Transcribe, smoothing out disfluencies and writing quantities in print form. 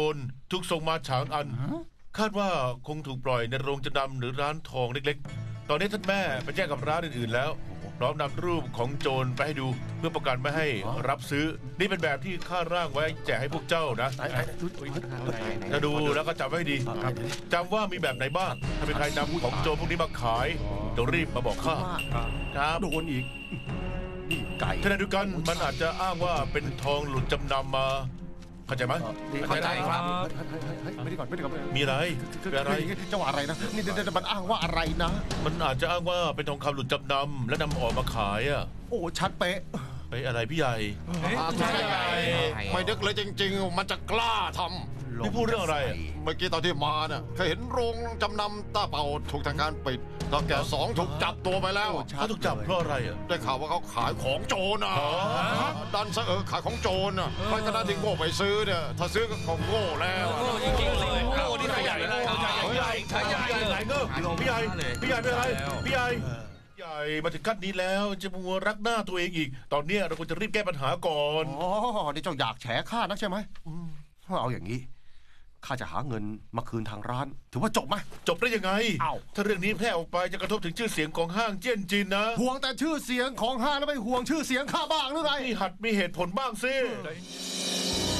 รถูกส่งมาฉางอันคาดว่าคงถูกปล่อยในโรงจำนำหรือร้านทองเล็กๆตอนนี้ท่านแม่ไปแจ้งกับร้านอื่นๆแล้วพร้อมนำรูปของโจรไปให้ดูเพื่อประกันไม่ให้รับซื้อนี่เป็นแบบที่ข้าร่างไว้แจกให้พวกเจ้านะถ้าดูแล้วก็จำไว้ให้ดีจำว่ามีแบบไหนบ้างถ้าเป็นใครนำของโจรพวกนี้มาขายเดี๋ยวรีบมาบอกข้าครับโดนอีกนี่ไก่ขณะเดียวกันมันอาจจะอ้างว่าเป็นทองหลุดจำนำมาเข้าใจไหมเข้าใจครับไม่ได้ก่อนไม่ได้ก่อนมีอะไรเป็นอะไรเจ้าว่าอะไรนะนี่มันอ้างว่าอะไรนะมันอาจจะอ้างว่าเป็นทองคำหลุดจำนำและนำออกมาขายอ่ะโอ้ชัดเป๊ะไปอะไรพี่ใหญ่ใช่ไม่นึกเลยจริงๆ มันจะกล้าทพี่พูดเรื่องอะไรอะำเมื่อกี้ตอนที่มาน่ะเคยเห็นโรงจำนำต้าเป่าถูกทางการปิดตอนแก่สองถูกจับตัวไปแล้วเขาถูกจับเพราะอะไรอ่ะได้ข่าวว่าเขาขายของโจรอ่ะดันซะขายของโจรอ่ะใครก็น่าที่โง่ไปซื้อเนี่ยถ้าซื้อก็โง่แล้วอะจริงๆเลยโอ้นี่ใหญ่เลยใหญ่ไหนเงอพี่ใหญ่พี่ใหญ่เป็นอะไรพี่ใหญ่ใหญ่มาถึงขั้นนี้แล้วจะมัวรักหน้าตัวเองอีก ตอนเนี้ยเราควรจะรีบแก้ปัญหาก่อนอ๋อนี่เจ้าอยากแฉข้านักใช่ไหมเอาอย่างนี้ข้าจะหาเงินมาคืนทางร้าน ถือว่าจบไหมจบได้ยังไงเอ้าถ้าเรื่องนี้แพร่ออกไปจะกระทบถึงชื่อเสียงของห้างเจี้ยนจินนะห่วงแต่ชื่อเสียงของห้างแล้วไม่ห่วงชื่อเสียงข้าบ้างหรือไงนี่หัดมีเหตุผลบ้างสิใ